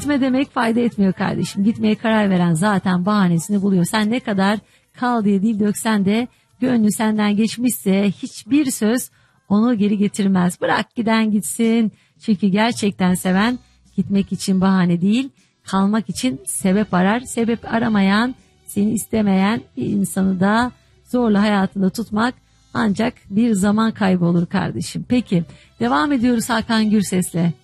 Gitme demek fayda etmiyor kardeşim. Gitmeye karar veren zaten bahanesini buluyor. Sen ne kadar kal diye dil döksen de gönlü senden geçmişse hiçbir söz onu geri getirmez. Bırak giden gitsin. Çünkü gerçekten seven gitmek için bahane değil, kalmak için sebep arar. Sebep aramayan, seni istemeyen bir insanı da zorla hayatında tutmak ancak bir zaman kaybı olur kardeşim. Peki devam ediyoruz Hakan Gürses'le.